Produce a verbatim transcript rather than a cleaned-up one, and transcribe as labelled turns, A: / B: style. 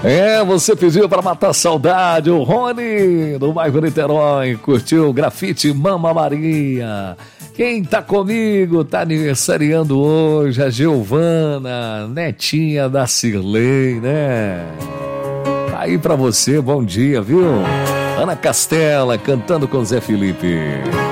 A: É, você pediu para matar a saudade, o Rony, do bairro Niterói, curtiu o grafite Mama Maria. Quem tá comigo, tá aniversariando hoje, a Giovana, netinha da Cirlei, né? Tá aí pra você, bom dia, viu? Ana Castela, cantando com Zé Felipe.